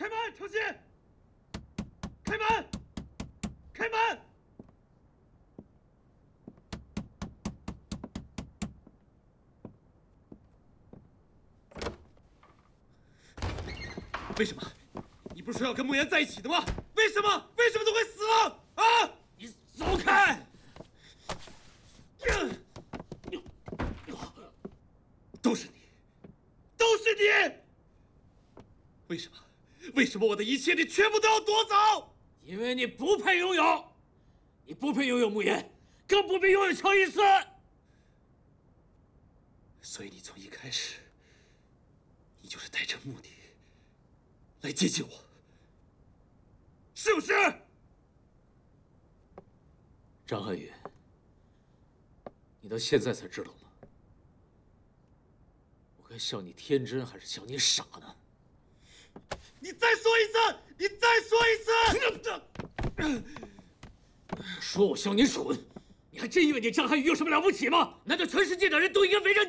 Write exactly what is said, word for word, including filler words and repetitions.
开门，程心！开门！开门！为什么？你不是说要跟慕言在一起的吗？为什么？为什么都会死了？啊！你走开！都是你，都是你！为什么？为什么我的一切你全部都要夺走？ 因为你不配拥有，你不配拥有慕言，更不配拥有乔伊斯。 所以你从一开始，你就是带着目的来接近我，是不是？ 张涵予，你到现在才知道吗？我该笑你天真，还是笑你傻呢？ 你再说一次！你再说一次！ 说我笑你蠢，你还真以为你张涵予有什么了不起吗？难道全世界的人都应该围着你？